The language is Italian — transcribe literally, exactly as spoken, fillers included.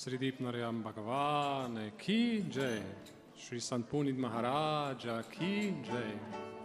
Sri Deep Narayam Bhagavan ki jai. Shri Sant Punit Maharaja ki jai.